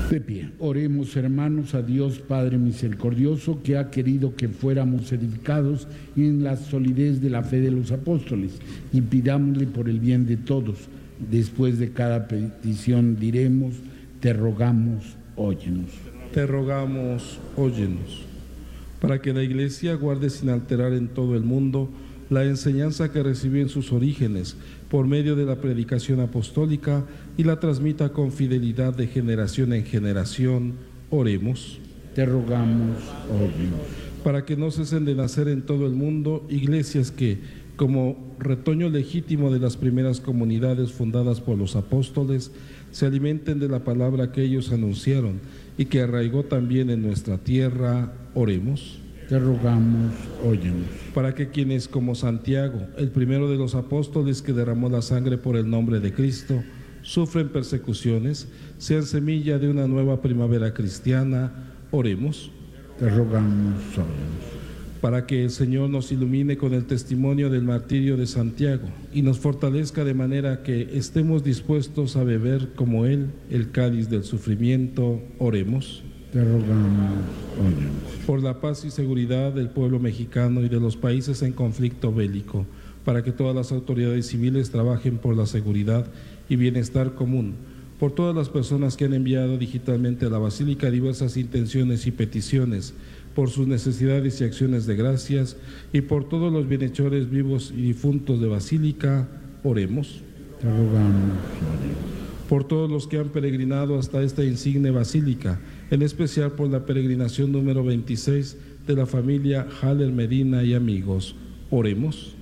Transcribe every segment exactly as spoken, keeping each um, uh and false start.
De pie, oremos hermanos a Dios Padre misericordioso, que ha querido que fuéramos edificados en la solidez de la fe de los apóstoles, y pidámosle por el bien de todos. Después de cada petición diremos: te rogamos, óyenos. Te rogamos, óyenos. Para que la Iglesia guarde sin alterar en todo el mundo la enseñanza que recibió en sus orígenes por medio de la predicación apostólica y la transmita con fidelidad de generación en generación, oremos. Te rogamos, óyenos. Para que no cesen de nacer en todo el mundo iglesias que, como retoño legítimo de las primeras comunidades fundadas por los apóstoles, se alimenten de la palabra que ellos anunciaron y que arraigó también en nuestra tierra, oremos. Te rogamos, óyenos. Para que quienes, como Santiago, el primero de los apóstoles que derramó la sangre por el nombre de Cristo, sufren persecuciones, sean semilla de una nueva primavera cristiana, oremos. Te rogamos, óyenos. Para que el Señor nos ilumine con el testimonio del martirio de Santiago y nos fortalezca de manera que estemos dispuestos a beber como Él el cáliz del sufrimiento, oremos. Te rogamos, óyenos. Por la paz y seguridad del pueblo mexicano y de los países en conflicto bélico, para que todas las autoridades civiles trabajen por la seguridad y bienestar común, por todas las personas que han enviado digitalmente a la Basílica diversas intenciones y peticiones, por sus necesidades y acciones de gracias, y por todos los bienhechores vivos y difuntos de Basílica, oremos. Te rogamos, óyenos. Por todos los que han peregrinado hasta esta insigne basílica, en especial por la peregrinación número veintiséis de la familia Haller Medina y amigos, oremos.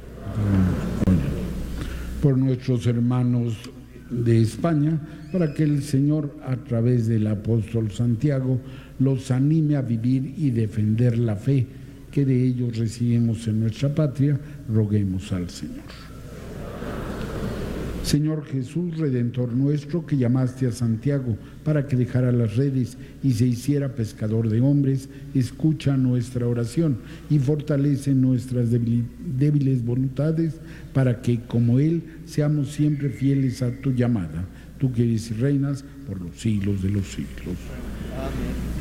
Por nuestros hermanos de España, para que el Señor, a través del apóstol Santiago, los anime a vivir y defender la fe que de ellos recibimos en nuestra patria, roguemos al Señor. Señor Jesús, Redentor nuestro, que llamaste a Santiago para que dejara las redes y se hiciera pescador de hombres, escucha nuestra oración y fortalece nuestras débiles voluntades para que, como Él, seamos siempre fieles a tu llamada. Tú que eres y reinas por los siglos de los siglos. Amén.